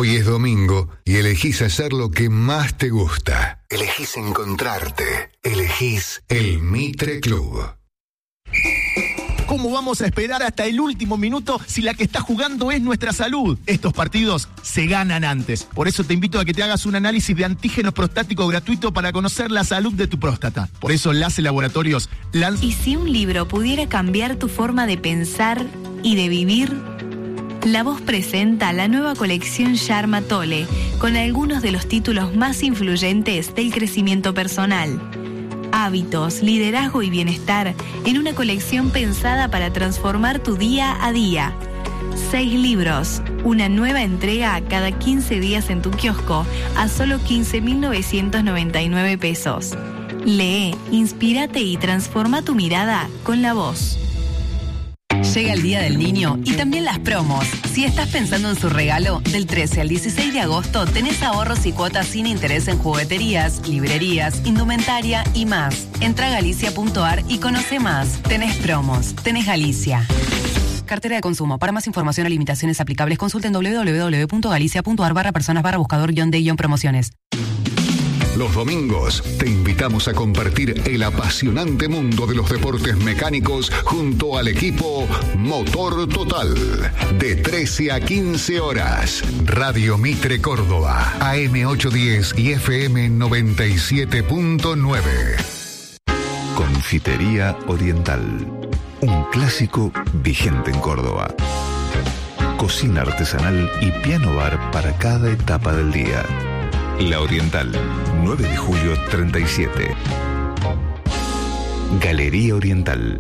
Hoy es domingo y elegís hacer lo que más te gusta. Elegís encontrarte. Elegís el Mitre Club. ¿Cómo vamos a esperar hasta el último minuto si la que está jugando es nuestra salud? Estos partidos se ganan antes. Por eso te invito a que te hagas un análisis de antígeno prostático gratuito para conocer la salud de tu próstata. Por eso LACE Laboratorios lanza... ¿Y si un libro pudiera cambiar tu forma de pensar y de vivir? La Voz presenta la nueva colección Sharma Tole, con algunos de los títulos más influyentes del crecimiento personal. Hábitos, liderazgo y bienestar en una colección pensada para transformar tu día a día. 6 libros, una nueva entrega cada 15 días en tu kiosco a solo 15.999 pesos. Lee, inspírate y transforma tu mirada con La Voz. Llega el Día del Niño y también las promos. Si estás pensando en su regalo, del 13 al 16 de agosto tenés ahorros y cuotas sin interés en jugueterías, librerías, indumentaria y más. Entra a galicia.ar y conoce más. Tenés promos, tenés Galicia. Cartera de consumo. Para más información o limitaciones aplicables, consulten www.galicia.ar/personas/buscador-de-promociones. Los domingos te invitamos a compartir el apasionante mundo de los deportes mecánicos junto al equipo Motor Total. De 13 a 15 horas. Radio Mitre Córdoba, AM 810 y FM 97.9. Confitería Oriental. Un clásico vigente en Córdoba. Cocina artesanal y piano bar para cada etapa del día. La Oriental, 9 de julio 37. Galería Oriental.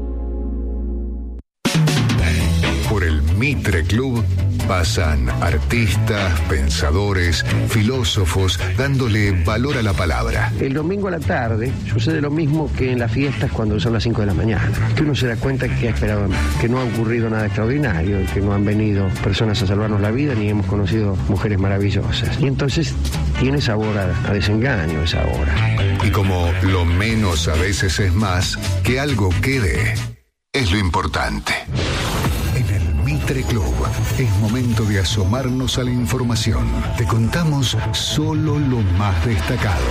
Por el Mitre Club pasan artistas, pensadores, filósofos, dándole valor a la palabra. El domingo a la tarde sucede lo mismo que en las fiestas cuando son las 5 de la mañana. Que uno se da cuenta que ha esperado más, que no ha ocurrido nada extraordinario, que no han venido personas a salvarnos la vida, ni hemos conocido mujeres maravillosas. Y entonces tiene sabor a desengaño esa hora. Y como lo menos a veces es más, que algo quede es lo importante. En el Mitre Club es momento de asomarnos a la información. Te contamos solo lo más destacado.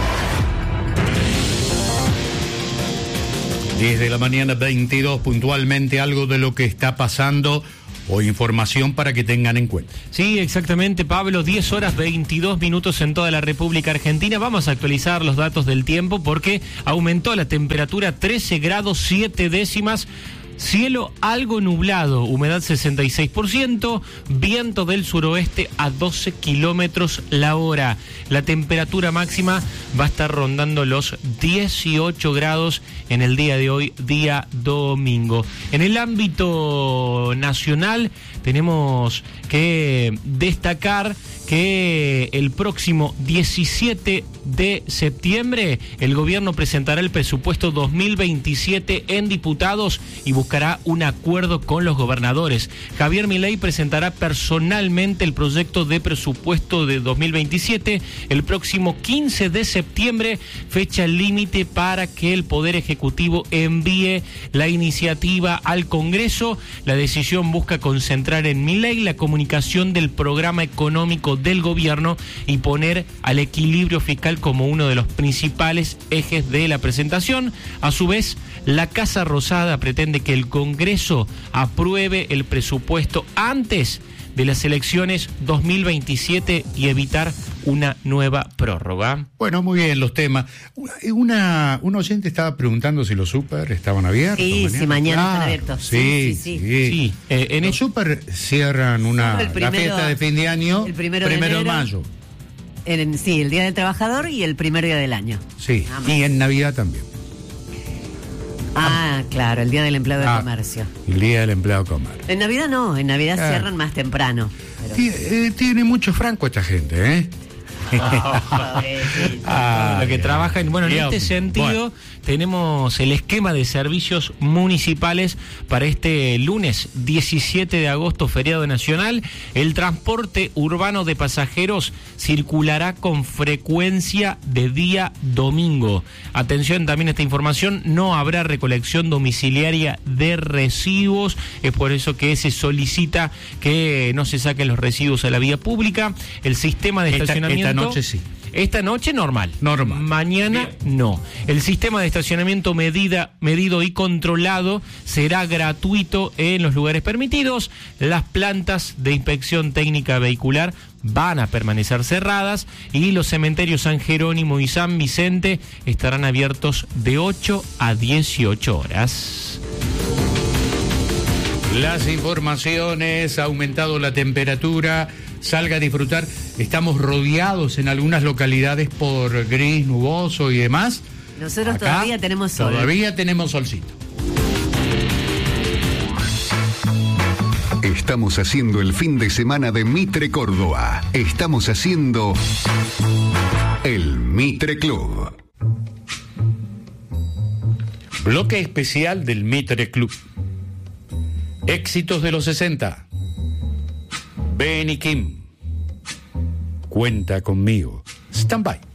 10 de la mañana, 22, puntualmente algo de lo que está pasando o información para que tengan en cuenta. Sí, exactamente, Pablo, 10 horas 22 minutos en toda la República Argentina. Vamos a actualizar los datos del tiempo porque aumentó la temperatura 13 grados 7 décimas. Cielo algo nublado, humedad 66%, viento del suroeste a 12 kilómetros la hora. La temperatura máxima va a estar rondando los 18 grados en el día de hoy, día domingo. En el ámbito nacional tenemos que destacar que el próximo 17 de septiembre el gobierno presentará el presupuesto 2027 en diputados y buscará un acuerdo con los gobernadores. Javier Milei presentará personalmente el proyecto de presupuesto de 2027 el próximo 15 de septiembre, fecha límite para que el Poder Ejecutivo envíe la iniciativa al Congreso. La decisión busca concentrar en Milei la comunicación del programa económico del gobierno y poner al equilibrio fiscal como uno de los principales ejes de la presentación. A su vez, la Casa Rosada pretende que el Congreso apruebe el presupuesto antes de las elecciones 2027 y evitar una nueva prórroga. Bueno, muy bien los temas. Un oyente estaba preguntando si los súper estaban abiertos. Sí, mañana. Sí, mañana están abiertos. Sí. En los súper cierran la fiesta de fin de año el primero de mayo. Sí, el Día del Trabajador y el primer día del año. Sí, y en Navidad también. Claro, el Día del Empleado de Comercio. El Día del Empleado de Comercio. En Navidad no, en Navidad cierran más temprano. Pero... Tiene mucho franco esta gente, ¿eh? Lo que trabajan, bueno, en este sentido tenemos el esquema de servicios municipales para este lunes 17 de agosto, feriado nacional. El transporte urbano de pasajeros circulará con frecuencia de día domingo. Atención también a esta información, no habrá recolección domiciliaria de residuos, es por eso que se solicita que no se saquen los residuos a la vía pública. El sistema de estacionamiento... Esta noche sí. Esta noche normal. Mañana no. El sistema de estacionamiento medido y controlado será gratuito en los lugares permitidos. Las plantas de inspección técnica vehicular van a permanecer cerradas y los cementerios San Jerónimo y San Vicente estarán abiertos de 8 a 18 horas. Las informaciones, ha aumentado la temperatura, salga a disfrutar. Estamos rodeados en algunas localidades por gris, nuboso y demás. Nosotros todavía tenemos sol. Todavía tenemos solcito. Estamos haciendo el fin de semana de Mitre Córdoba. Estamos haciendo el Mitre Club. Bloque especial del Mitre Club. Éxitos de los 60. Benny Kim. Cuenta conmigo. Stand by.